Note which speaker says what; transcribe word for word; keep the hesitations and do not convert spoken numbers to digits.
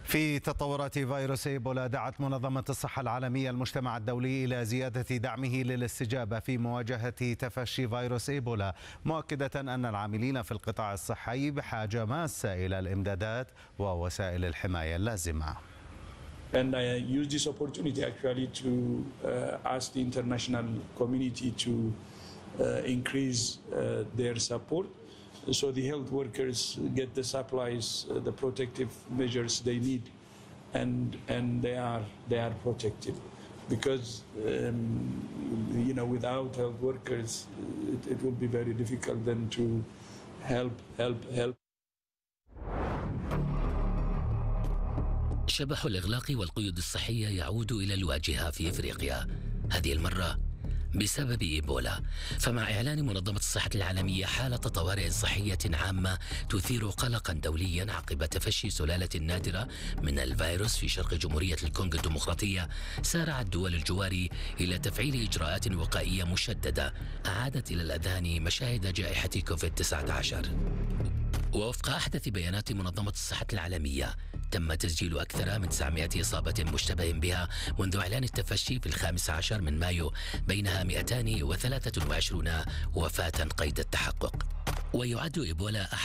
Speaker 1: في تطورات فيروس إيبولا، دعت منظمة الصحة العالمية المجتمع الدولي إلى زيادة دعمه للاستجابة في مواجهة تفشي فيروس إيبولا، مؤكدة أن العاملين في القطاع الصحي بحاجة ماسة إلى الإمدادات ووسائل الحماية اللازمة.
Speaker 2: And I use this opportunity actually to uh, ask the international community to uh, increase uh, their support, so the health workers get the supplies, uh, the protective measures they need, and and they are they are protected, because um, you know without health workers it, it will be very difficult then to help help help.
Speaker 3: شبح الإغلاق والقيود الصحية يعود إلى الواجهة في إفريقيا، هذه المرة بسبب إيبولا. فمع إعلان منظمة الصحة العالمية حالة طوارئ صحية عامة تثير قلقا دوليا عقب تفشي سلالة نادرة من الفيروس في شرق جمهورية الكونغو الديمقراطية، سارعت دول الجوار إلى تفعيل إجراءات وقائية مشددة أعادت إلى الأذهان مشاهد جائحة كوفيد تسعة عشر. ووفق أحدث بيانات منظمة الصحة العالمية، تم تسجيل أكثر من تسعمائة إصابة مشتبه بها منذ إعلان التفشي في الخامس عشر من مايو، بينها مئتين وثلاثة وعشرين وفاة قيد التحقق. ويعد إيبولا